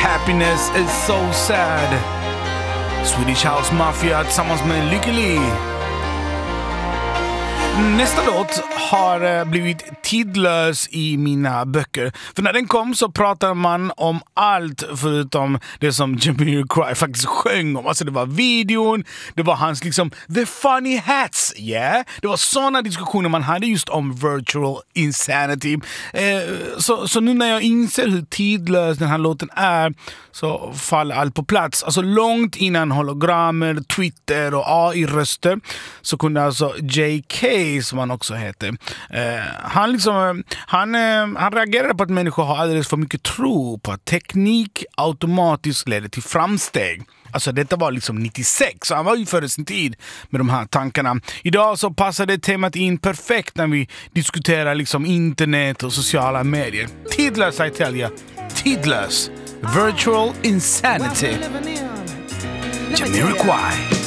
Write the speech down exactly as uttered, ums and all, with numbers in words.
Happiness is so sad. Swedish House Mafia tillsammans med Lykkelig. Nästa låt har blivit tidlös i mina böcker. För när den kom så pratade man om allt förutom det som Jamiroquai faktiskt sjöng om. Alltså det var videon, det var hans liksom The Funny Hats, yeah. Det var sådana diskussioner man hade just om virtual insanity. Eh, så, så nu när jag inser hur tidlös den här låten är så faller allt på plats. Alltså långt innan hologrammer, Twitter och A I-röster så kunde alltså J K, som han också heter, eh, han liksom han, eh, han reagerade på att människor har alldeles för mycket tro på att teknik automatiskt leder till framsteg. Alltså detta var liksom nittiosex, så han var ju före sin tid med de här tankarna. Idag så passar det temat in perfekt när vi diskuterar liksom internet och sociala medier. Tidlös, I tell you. Tidlös. Virtual insanity. Jamiroquai.